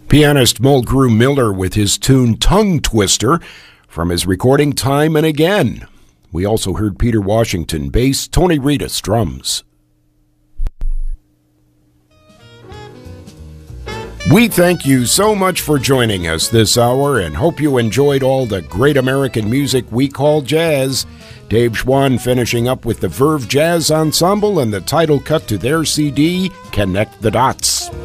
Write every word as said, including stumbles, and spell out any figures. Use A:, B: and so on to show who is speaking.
A: Pianist Mulgrew Miller with his tune Tongue Twister from his recording Time and Again. We also heard Peter Washington bass, Tony Reedus drums. We thank you so much for joining us this hour and hope you enjoyed all the great American music we call jazz. Dave Schwann finishing up with the Verve Jazz Ensemble and the title cut to their C D, Connect the Dots.